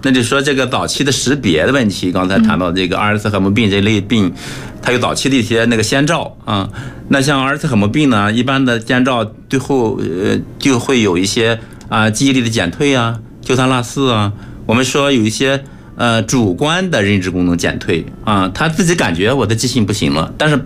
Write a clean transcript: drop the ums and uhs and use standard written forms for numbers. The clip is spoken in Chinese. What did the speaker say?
那就说这个早期的识别的问题，刚才谈到这个阿尔茨海默病这类病，它有早期的一些那个先兆啊。那像阿尔茨海默病呢，一般的先兆最后就会有一些记忆力的减退啊，丢三落四啊。我们说有一些主观的认知功能减退啊，他自己感觉我的记性不行了，但是